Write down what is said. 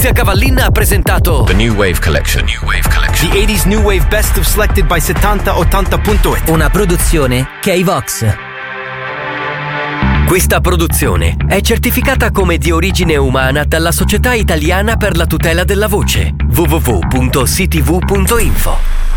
Zia Cavallina ha presentato The New Wave Collection. The 80s New Wave Best of Selected by 7080.it. Una produzione K-Vox. Questa produzione è certificata come di origine umana dalla Società Italiana per la tutela della voce, www.ctv.info.